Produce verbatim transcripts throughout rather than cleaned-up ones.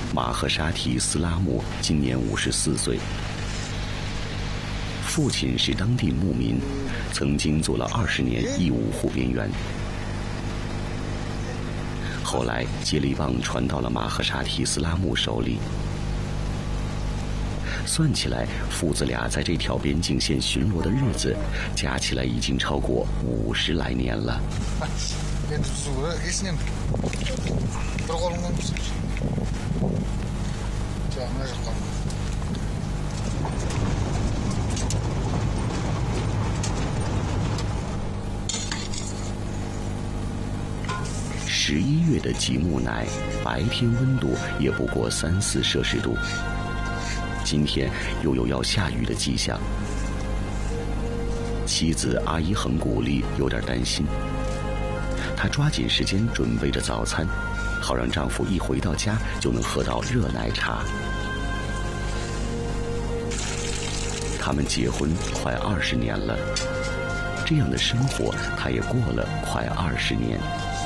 马赫沙提·斯拉木今年五十四岁，父亲是当地牧民，曾经做了二十年义务护边员，后来接力棒传到了马赫沙提·斯拉木手里。算起来，父子俩在这条边境线巡逻的日子，加起来已经超过五十来年了。十一月的吉木乃，白天温度也不过三四摄氏度。今天又有要下雨的迹象，妻子阿依恒古丽有点担心，她抓紧时间准备着早餐，好让丈夫一回到家就能喝到热奶茶。他们结婚快二十年了，这样的生活她也过了快二十年。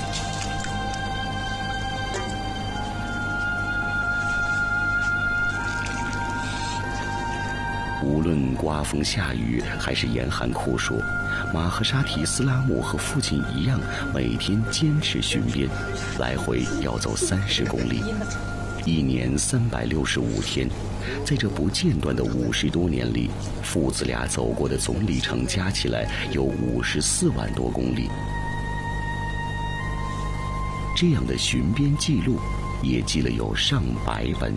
无论刮风下雨还是严寒酷暑，马赫沙提·斯拉木和父亲一样，每天坚持巡边，来回要走三十公里，一年三百六十五天。在这不间断的五十多年里，父子俩走过的总里程加起来有五十四万多公里。这样的巡边记录也记了有上百本。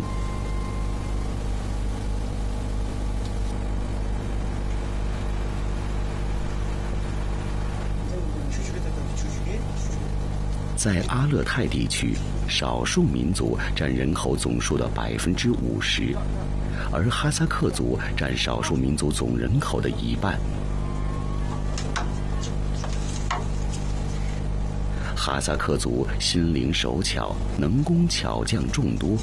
在阿勒泰地区，少数民族占人口总数的百分之五十，而哈萨克族占少数民族总人口的一半。哈萨克族心灵手巧，能工巧匠众多，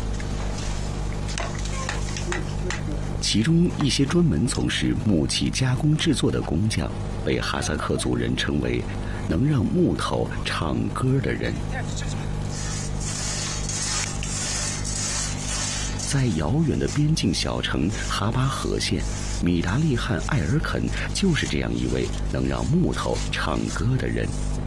其中一些专门从事木器加工制作的工匠，被哈萨克族人称为能让木头唱歌的人。在遥远的边境小城哈巴河县，米达利汗艾尔肯就是这样一位能让木头唱歌的人。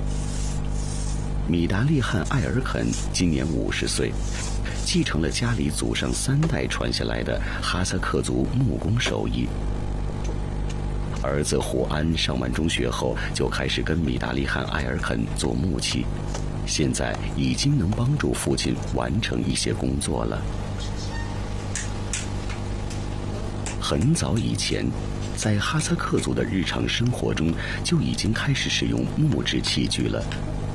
米达利汗艾尔肯今年五十岁，继承了家里祖上三代传下来的哈萨克族木工手艺。儿子胡安上完中学后，就开始跟米达利汗艾尔肯做木器，现在已经能帮助父亲完成一些工作了。很早以前，在哈萨克族的日常生活中，就已经开始使用木质器具了。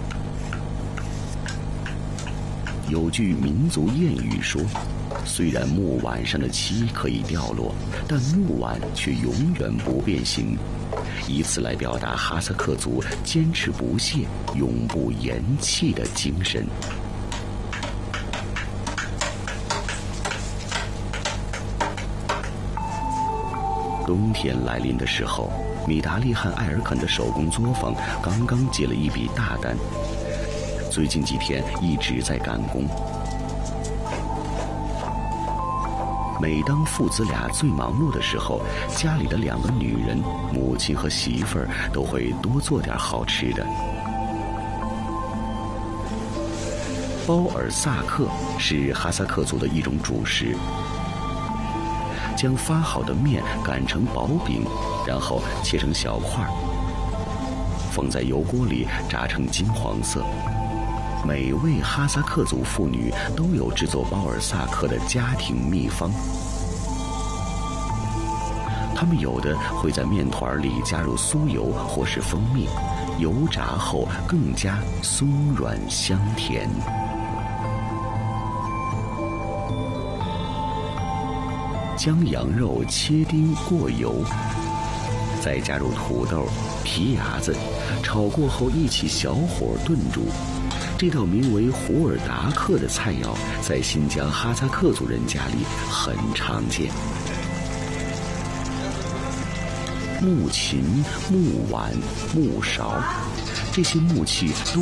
有句民族谚语说，虽然木碗上的漆可以掉落，但木碗却永远不变形，以此来表达哈萨克族坚持不懈、永不言弃的精神。冬天来临的时候，米达利汗艾尔肯的手工作坊刚刚接了一笔大单，最近几天一直在赶工。每当父子俩最忙碌的时候，家里的两个女人，母亲和媳妇儿都会多做点好吃的。包尔萨克是哈萨克族的一种主食，将发好的面擀成薄饼，然后切成小块，放在油锅里炸成金黄色。每位哈萨克族妇女都有制作包尔萨克的家庭秘方，她们有的会在面团里加入酥油或是蜂蜜，油炸后更加松软香甜。将羊肉切丁过油，再加入土豆、皮芽子，炒过后一起小火炖煮。这道名为胡尔达克的菜肴，在新疆哈萨克族人家里很常见。木琴、木碗、木勺，这些木器都